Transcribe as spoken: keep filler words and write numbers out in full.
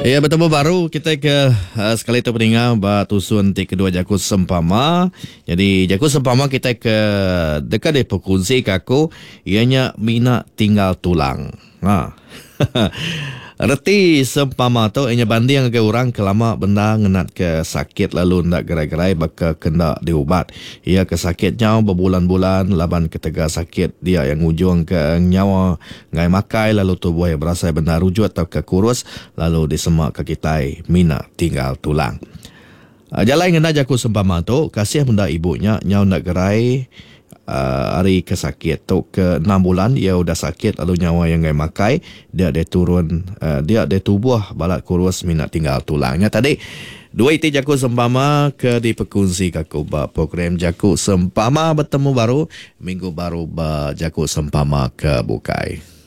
Ya, bertemu baru kita ke uh, sekali tu pendengar batusun ti kedua Jaku Sempama. Jadi Jaku Sempama kita ke dekat di perkunsi kaku ianya Mina tinggal tulang. Ha. Reti sempama tu ianya banding ke orang kelama benda ngenat ke sakit lalu ndak gerai-gerai baka kena diubat. Ia ke sakitnya berbulan-bulan laban ketega sakit dia yang ujung ke nyawa ngai makai lalu tubuh yang berasa benda rujuk atau ke kurus lalu disemak ke kitai Mina tinggal tulang. Uh, jalan ngena Jaku Sempama tu kasih benda ibunya nyau ndak gerai Uh, hari kesakit tu ke enam bulan ia udah sakit lalu nyawa yang ngai makai dia dia turun uh, dia dia tubuh balat kurus Mina tinggal tulangnya tadi dua itu Jaku Sempama ke di perkunsi kaku ba program Jaku Sempama bertemu baru minggu baru ba Jaku Sempama ke bukai.